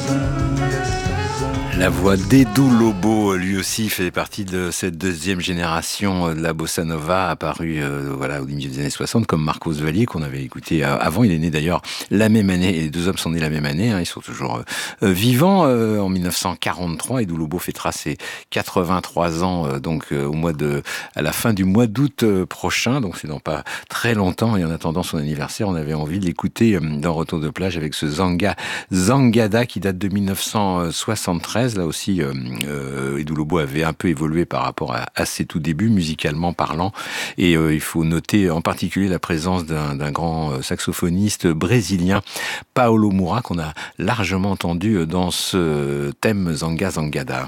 La voix d'Edu Lobo, lui aussi fait partie de cette deuxième génération de la bossa nova, apparue au milieu des années 60, comme Marcos Valle, qu'on avait écouté avant. Il est né d'ailleurs la même année, et les deux hommes sont nés la même année, ils sont toujours vivants. En 1943, Edu Lobo fêtera ses 83 ans, à la fin du mois d'août prochain, donc c'est dans pas très longtemps, et en attendant son anniversaire, on avait envie de l'écouter dans Retour de plage avec ce Zangada qui date de 1973. Là aussi, Edu Lobo avait un peu évolué par rapport à ses tout débuts, musicalement parlant. Et il faut noter en particulier la présence d'un grand saxophoniste brésilien, Paulo Moura, qu'on a largement entendu dans ce thème Zanga Zangada.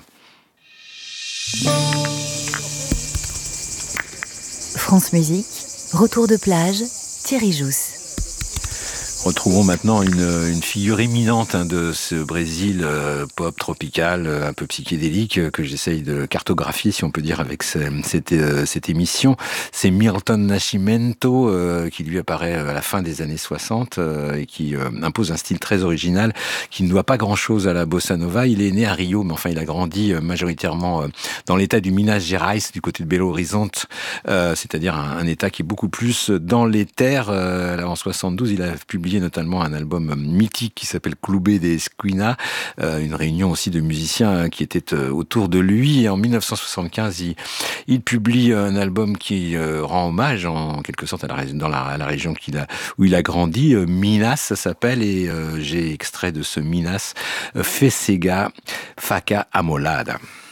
France Musique, Retour de plage, Thierry Jousse. Retrouvons maintenant une figure éminente de ce Brésil pop tropical, un peu psychédélique, que j'essaye de cartographier, si on peut dire, avec cette émission. C'est Milton Nascimento, qui lui apparaît à la fin des années 60 et qui impose un style très original, qui ne doit pas grand-chose à la bossa nova. Il est né à Rio, mais enfin il a grandi majoritairement dans l'état du Minas Gerais, du côté de Belo Horizonte, c'est-à-dire un état qui est beaucoup plus dans les terres. En 72, il a publié notamment un album mythique qui s'appelle Clube de Esquina, une réunion aussi de musiciens qui étaient autour de lui. Et en 1975, il publie un album qui rend hommage en quelque sorte à la région où il a grandi. Minas, ça s'appelle, et j'ai extrait de ce Minas, Fecega Faca Amolada.